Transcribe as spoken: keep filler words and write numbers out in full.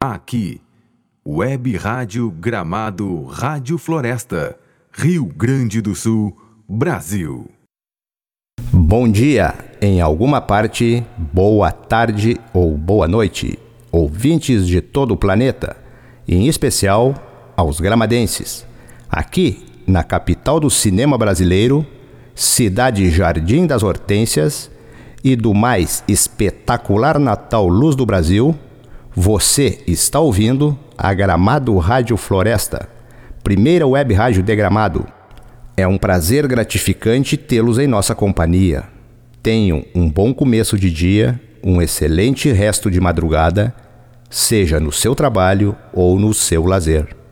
Aqui, Web Rádio Gramado Rádio Floresta, Rio Grande do Sul, Brasil. Bom dia, em alguma parte, boa tarde ou boa noite, ouvintes de todo o planeta, em especial aos gramadenses. Aqui, na capital do cinema brasileiro, cidade Jardim das Hortênsias e do mais espetacular Natal Luz do Brasil, você está ouvindo a Gramado Rádio Floresta, primeira web rádio de Gramado. É um prazer gratificante tê-los em nossa companhia. Tenham um bom começo de dia, um excelente resto de madrugada, seja no seu trabalho ou no seu lazer.